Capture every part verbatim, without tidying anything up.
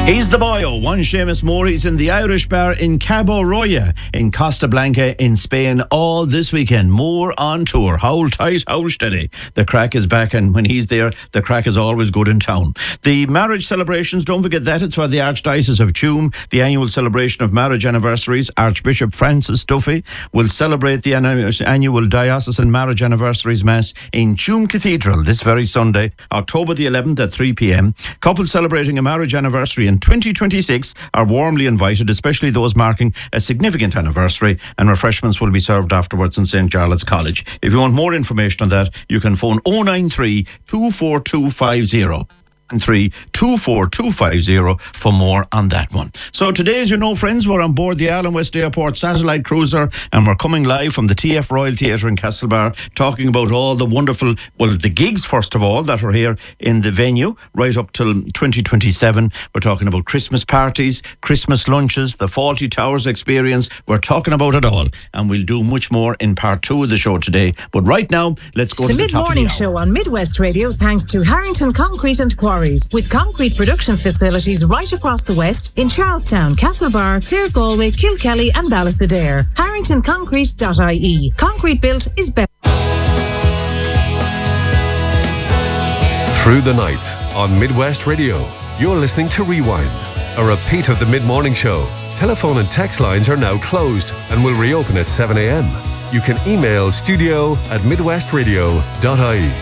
He's the boyo, one Seamus Moore. He's in the Irish Bar in Cabo Roya in Costa Blanca in Spain all this weekend. Moore on tour. Hold tight, hold steady. The crack is back, and when he's there, the crack is always good in town. The marriage celebrations, don't forget that. It's for the Archdiocese of Tuam, the annual celebration of marriage anniversaries. Archbishop Francis Duffy will celebrate the annual Diocesan Marriage Anniversaries Mass in Tuam Cathedral this very Sunday, October the eleventh at three p.m. Couples celebrating a marriage anniversary in twenty twenty-six are warmly invited, especially those marking a significant anniversary, and refreshments will be served afterwards in Saint Jarlath's College. If you want more information on that, you can phone oh nine three, two four two five oh. three two four two five oh for more on that one. So today, as you know, friends, we're on board the Allen West Airport satellite cruiser, and we're coming live from the T F Royal Theatre in Castlebar, talking about all the wonderful, well, the gigs first of all that are here in the venue right up till twenty twenty-seven. We're talking about Christmas parties, Christmas lunches, the Fawlty Towers experience. We're talking about it all, and we'll do much more in part two of the show today. But right now, let's go the to the top of the mid-morning hour. show on Midwest Radio, thanks to Harrington Concrete and Quarries, with concrete production facilities right across the West in Charlestown, Castlebar, Clare, Galway, Kilkelly and Ballisadair. harrington concrete dot I E. Concrete built is better. Through the night on Midwest Radio, you're listening to Rewind, a repeat of the mid-morning show. Telephone and text lines are now closed and will reopen at seven a.m. You can email studio at midwest radio dot I E.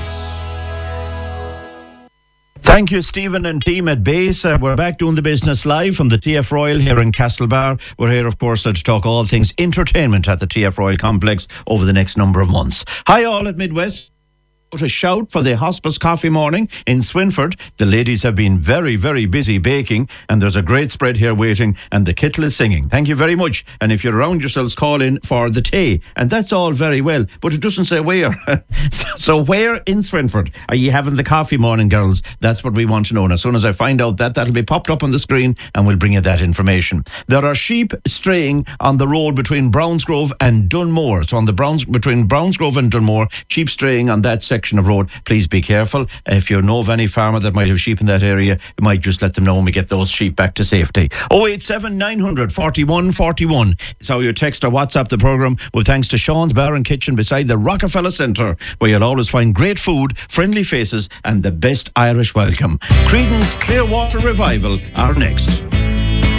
Thank you, Stephen and team at base. Uh, we're back doing the business live from the T F Royal here in Castlebar. We're here, of course, uh, to talk all things entertainment at the T F Royal complex over the next number of months. Hi all at Midwest. A shout for the Hospice Coffee Morning in Swinford. The ladies have been very, very busy baking, and there's a great spread here waiting, and the kettle is singing. Thank you very much. And if you're around yourselves, call in for the tea. And that's all very well, but it doesn't say where. So where in Swinford are you having the coffee morning, girls? That's what we want to know. And as soon as I find out that, that'll be popped up on the screen, and we'll bring you that information. There are sheep straying on the road between Brownsgrove and Dunmore. So on the Browns between Brownsgrove and Dunmore, sheep straying on that section of road. Please be careful. If you know of any farmer that might have sheep in that area, you might just let them know when we get those sheep back to safety. oh eight seven, nine hundred, forty-one forty-one. It's how you text or WhatsApp the programme. Well, thanks to Sean's Bar and Kitchen beside the Rockefeller Centre, where you'll always find great food, friendly faces and the best Irish welcome. Creedence Clearwater Revival are next.